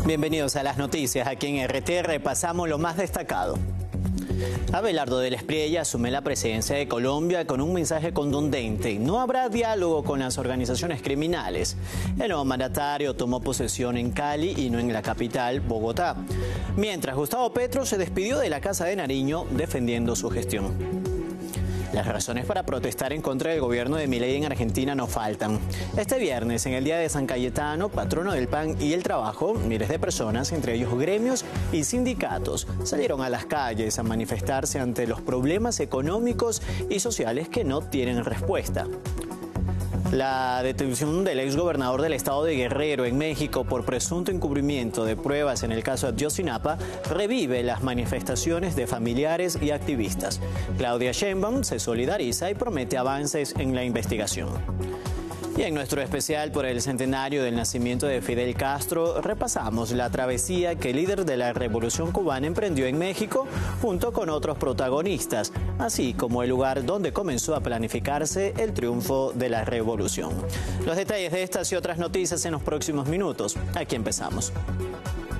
Bienvenidos a las noticias. Aquí en RT repasamos lo más destacado. Abelardo del Espriella asume la presidencia de Colombia con un mensaje contundente. No habrá diálogo con las organizaciones criminales. El nuevo mandatario tomó posesión en Cali y no en la capital, Bogotá. Mientras Gustavo Petro se despidió de la Casa de Nariño defendiendo su gestión. Las razones para protestar en contra del gobierno de Milei en Argentina no faltan. Este viernes, en el Día de San Cayetano, patrono del pan y el trabajo, miles de personas, entre ellos gremios y sindicatos, salieron a las calles a manifestarse ante los problemas económicos y sociales que no tienen respuesta. La detención del exgobernador del estado de Guerrero en México por presunto encubrimiento de pruebas en el caso Ayotzinapa revive las manifestaciones de familiares y activistas. Claudia Sheinbaum se solidariza y promete avances en la investigación. Y en nuestro especial por el centenario del nacimiento de Fidel Castro, repasamos la travesía que el líder de la Revolución Cubana emprendió en México junto con otros protagonistas, así como el lugar donde comenzó a planificarse el triunfo de la revolución. Los detalles de estas y otras noticias en los próximos minutos. Aquí empezamos.